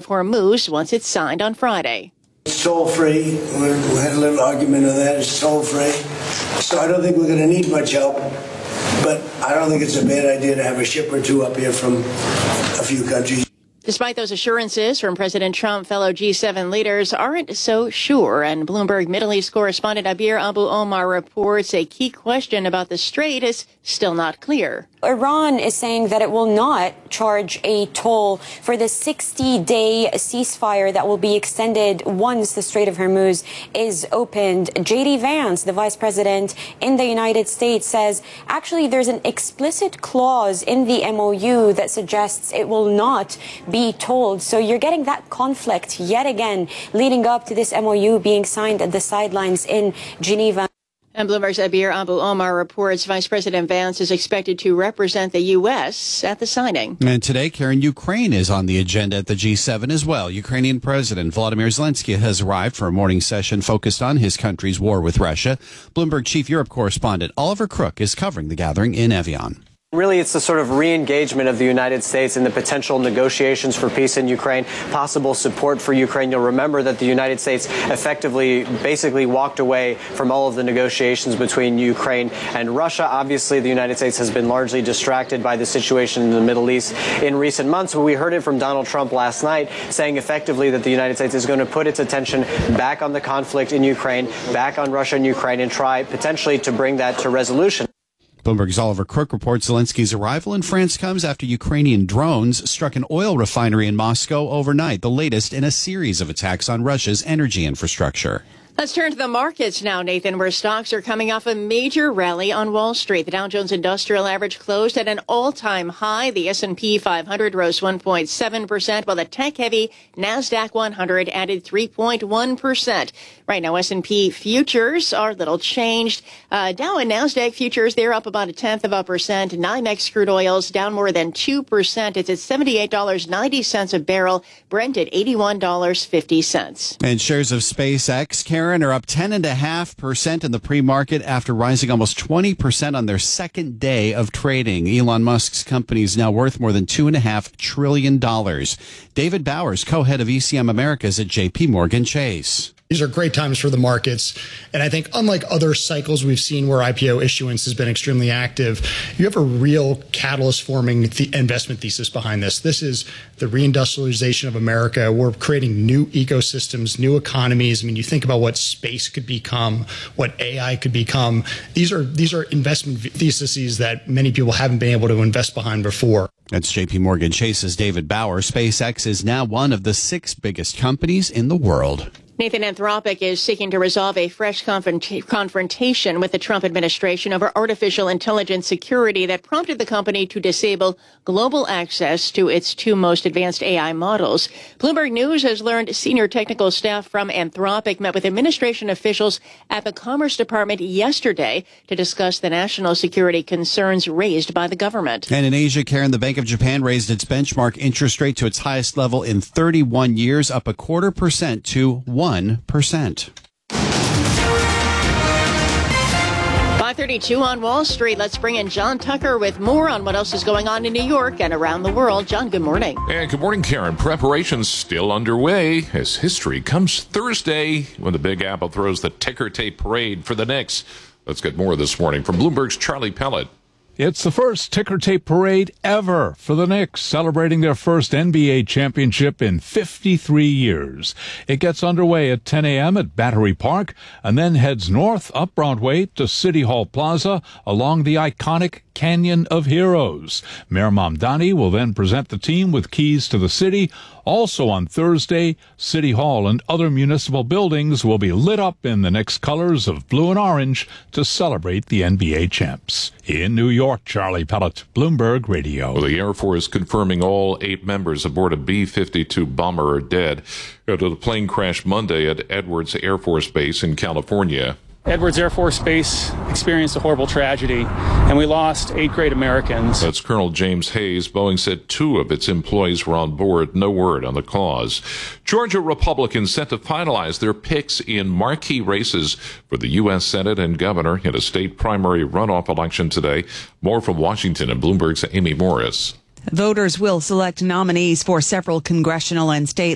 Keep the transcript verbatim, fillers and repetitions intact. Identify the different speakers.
Speaker 1: of Hormuz once it's signed on Friday.
Speaker 2: It's toll-free. We had a little argument on that. It's toll-free. So I don't think we're going to need much help. But I don't think it's a bad idea to have a ship or two up here from a few countries.
Speaker 1: Despite those assurances from President Trump, fellow G seven leaders aren't so sure. And Bloomberg Middle East correspondent Abir Abu Omar reports a key question about the strait is still not clear.
Speaker 3: Iran is saying that it will not charge a toll for the sixty-day ceasefire that will be extended once the Strait of Hormuz is opened. J D Vance, the vice president in the United States, says actually there's an explicit clause in the M O U that suggests it will not be tolled. So you're getting that conflict yet again leading up to this M O U being signed at the sidelines in Geneva.
Speaker 1: And Bloomberg's Abir Abu Omar reports Vice President Vance is expected to represent the U S at the signing.
Speaker 4: And today, Karen, Ukraine is on the agenda at the G seven as well. Ukrainian President Volodymyr Zelensky has arrived for a morning session focused on his country's war with Russia. Bloomberg Chief Europe correspondent Oliver Crook is covering the gathering in Evian.
Speaker 5: Really, it's the sort of re-engagement of the United States in the potential negotiations for peace in Ukraine, possible support for Ukraine. You'll remember that the United States effectively basically walked away from all of the negotiations between Ukraine and Russia. Obviously, the United States has been largely distracted by the situation in the Middle East in recent months. But we heard it from Donald Trump last night, saying effectively that the United States is going to put its attention back on the conflict in Ukraine, back on Russia and Ukraine, and try potentially to bring that to resolution.
Speaker 4: Bloomberg's Oliver Crook reports Zelensky's arrival in France comes after Ukrainian drones struck an oil refinery in Moscow overnight, the latest in a series of attacks on Russia's energy infrastructure.
Speaker 1: Let's turn to the markets now, Nathan, where stocks are coming off a major rally on Wall Street. The Dow Jones Industrial Average closed at an all-time high. The S and P five hundred rose one point seven percent, while the tech-heavy NASDAQ one hundred added three point one percent. Right now, S and P futures are little changed. Uh, Dow and NASDAQ futures, they're up about a tenth of a percent. NYMEX crude oils down more than two percent. It's at seventy-eight dollars and ninety cents a barrel. Brent at eighty-one dollars and fifty cents.
Speaker 4: And shares of SpaceX, Karen, are up ten point five percent in the pre-market after rising almost twenty percent on their second day of trading. Elon Musk's company is now worth more than two point five trillion dollars. David Bowers, co-head of E C M Americas at J P Morgan Chase.
Speaker 6: These are great times for the markets. And I think unlike other cycles we've seen where I P O issuance has been extremely active, you have a real catalyst forming the investment thesis behind this. This is the reindustrialization of America. We're creating new ecosystems, new economies. I mean, you think about what space could become, what A I could become. These are these are investment theses that many people haven't been able to invest behind before.
Speaker 4: That's J P Morgan Chase's David Bauer. SpaceX is now one of the six biggest companies in the world.
Speaker 1: Nathan, Anthropic is seeking to resolve a fresh confront- confrontation with the Trump administration over artificial intelligence security that prompted the company to disable global access to its two most advanced A I models. Bloomberg News has learned senior technical staff from Anthropic met with administration officials at the Commerce Department yesterday to discuss the national security concerns raised by the government.
Speaker 4: And in Asia, Karen, the Bank of Japan raised its benchmark interest rate to its highest level in thirty-one years, up a quarter percent to one percent.
Speaker 1: five thirty-two on Wall Street. Let's bring in John Tucker with more on what else is going on in New York and around the world. John, good morning.
Speaker 7: And good morning, Karen. Preparations still underway as history comes Thursday when the Big Apple throws the ticker tape parade for the Knicks. Let's get more this morning from Bloomberg's Charlie Pellet.
Speaker 8: It's the first ticker tape parade ever for the Knicks, celebrating their first N B A championship in fifty-three years. It gets underway at ten a.m. at Battery Park and then heads north up Broadway to City Hall Plaza along the iconic Canyon of Heroes. Mayor Mamdani will then present the team with keys to the city. Also on Thursday, City Hall and other municipal buildings will be lit up in the Knicks colors of blue and orange to celebrate the N B A champs. In New York, Charlie Pellet, Bloomberg Radio.
Speaker 7: Well, the Air Force confirming all eight members aboard a B fifty-two bomber are dead after the plane crashed Monday at Edwards Air Force Base in California.
Speaker 9: Edwards Air Force Base experienced a horrible tragedy, and we lost eight great Americans.
Speaker 7: That's Colonel James Hayes. Boeing said two of its employees were on board. No word on the cause. Georgia Republicans set to finalize their picks in marquee races for the U S Senate and governor in a state primary runoff election today. More from Washington and Bloomberg's Amy Morris.
Speaker 10: Voters will select nominees for several congressional and state